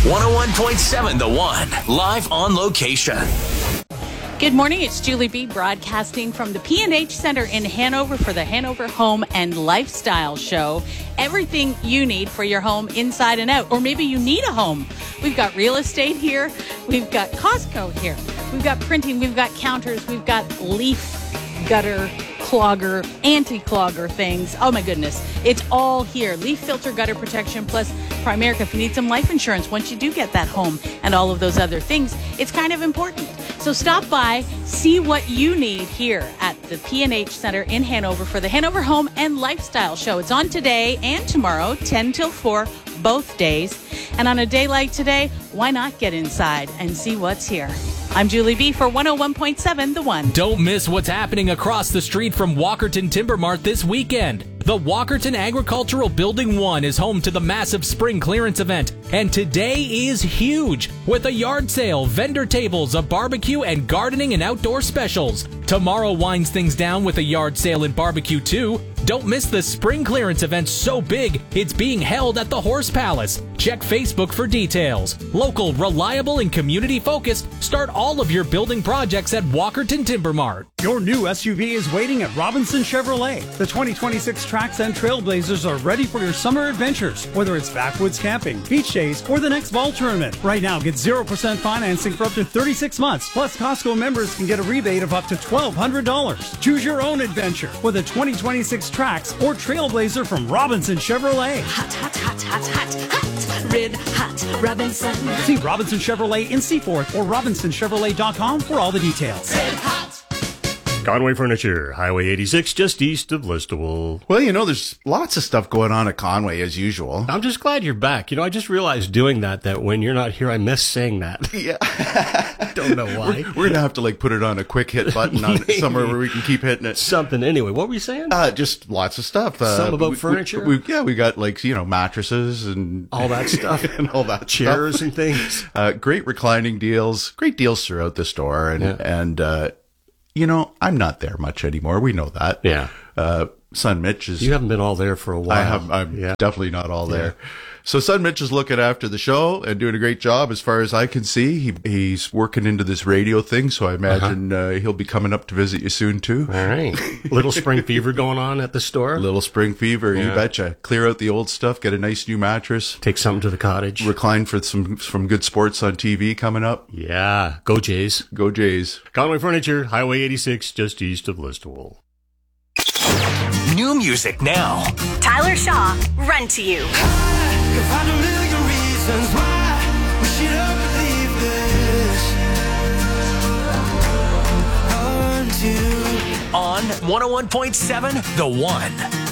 101.7 The One, live on location. Good morning, it's Julie B. broadcasting from the P&H Center in Hanover for the Hanover Home and Lifestyle Show. Everything you need for your home inside and out, or maybe you need a home. We've got real estate here, we've got Costco here, we've got printing, we've got counters, we've got leaf gutter clogger, anti-clogger things. Oh my goodness, it's all here. Leaf filter gutter protection plus Primerica. If you need some life insurance, once you do get that home and all of those other things, it's kind of important. So stop by, see what you need here at the P&H Center in Hanover for the Hanover Home and Lifestyle Show. It's on today and tomorrow, 10 till 4, both days. And on a day like today, why not get inside and see what's here? I'm Julie B. for 101.7 The One. Don't miss what's happening across the street from Walkerton Timber Mart this weekend. The Walkerton Agricultural Building 1 is home to the massive spring clearance event, and today is huge with a yard sale, vendor tables, a barbecue, and gardening and outdoor specials. Tomorrow winds things down with a yard sale and barbecue too. Don't miss the spring clearance event so big, it's being held at the Horse Palace. Check Facebook for details. Local, reliable, and community-focused. Start all of your building projects at Walkerton Timber Mart. Your new SUV is waiting at Robinson Chevrolet. The 2026 Trax and Trailblazers are ready for your summer adventures, whether it's backwoods camping, beach days, or the next ball tournament. Right now, get 0% financing for up to 36 months. Plus, Costco members can get a rebate of up to $1,200. Choose your own adventure with a 2026 Trax or Trailblazer from Robinson Chevrolet. Hot, hot, hot, hot, hot, hot. Red hot Robinson. See Robinson Chevrolet in Seaforth or RobinsonChevrolet.com for all the details. Red hot. Conway Furniture, Highway 86, just east of Listowel. Well, there's lots of stuff going on at Conway as usual. I'm just glad you're back. I just realized doing that when you're not here, I miss saying that. Yeah. Don't know why. We're going to have to put it on a quick hit button on somewhere where we can keep hitting it. Something. Anyway, what were you saying? Just lots of stuff. Something about furniture? We got mattresses and all that stuff. And all that chairs stuff. And things. Great reclining deals. Great deals throughout the store. I'm not there much anymore. We know that. Yeah. Son Mitch is... You haven't been all there for a while. I'm definitely not all there. So Son Mitch is looking after the show and doing a great job as far as I can see. He's working into this radio thing, so I imagine he'll be coming up to visit you soon, too. All right. Little spring fever going on at the store? Little spring fever, you betcha. Clear out the old stuff, get a nice new mattress. Take something to the cottage. Recline for some good sports on TV coming up. Yeah. Go Jays. Go Jays. Conway Furniture, Highway 86, just east of Listowel. New music now. Tyler Shaw, Run to You. Can find a million reasons why we should believe this. On 101.7 The One.